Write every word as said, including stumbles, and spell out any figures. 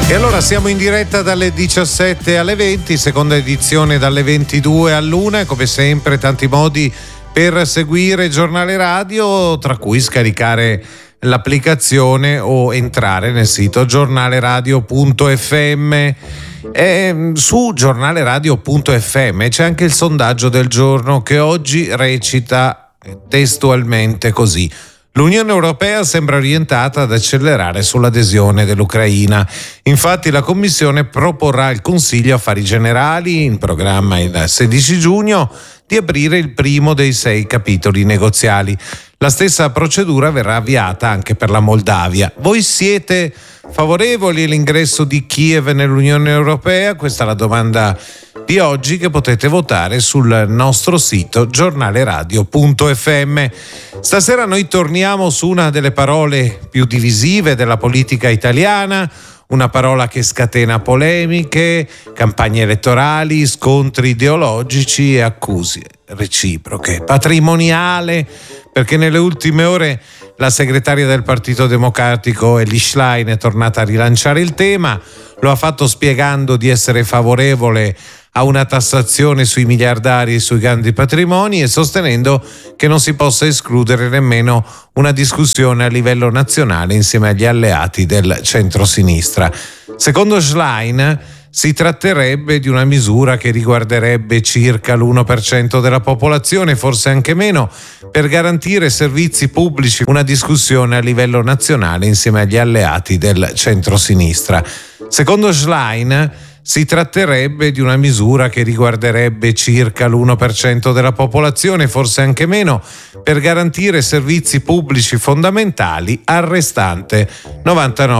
E allora siamo in diretta dalle diciassette alle venti, seconda edizione dalle ventidue all'una, e come sempre tanti modi per seguire Giornale Radio, tra cui scaricare l'applicazione o entrare nel sito giornaleradio punto effe emme. E su giornaleradio punto effe emme c'è anche il sondaggio del giorno, che oggi recita testualmente così: l'Unione Europea sembra orientata ad accelerare sull'adesione dell'Ucraina. Infatti la Commissione proporrà al Consiglio Affari Generali, in programma il sedici giugno, di aprire il primo dei sei capitoli negoziali. La stessa procedura verrà avviata anche per la Moldavia. Voi siete favorevoli all'ingresso di Kiev nell'Unione Europea? Questa è la domanda di oggi, che potete votare sul nostro sito giornaleradio punto effe emme. Stasera noi torniamo su una delle parole più divisive della politica italiana, una parola che scatena polemiche, campagne elettorali, scontri ideologici e accuse reciproche. Patrimoniale, perché nelle ultime ore la segretaria del Partito Democratico Elly Schlein è tornata a rilanciare il tema. Lo ha fatto spiegando di essere favorevole a una tassazione sui miliardari e sui grandi patrimoni, e sostenendo che non si possa escludere nemmeno una discussione a livello nazionale insieme agli alleati del centro-sinistra. Secondo Schlein si tratterebbe di una misura che riguarderebbe circa l'uno per cento della popolazione, forse anche meno, per garantire servizi pubblici, una discussione a livello nazionale insieme agli alleati del centro-sinistra. Secondo Schlein si tratterebbe di una misura che riguarderebbe circa l'uno per cento della popolazione, forse anche meno, per garantire servizi pubblici fondamentali al restante novantanove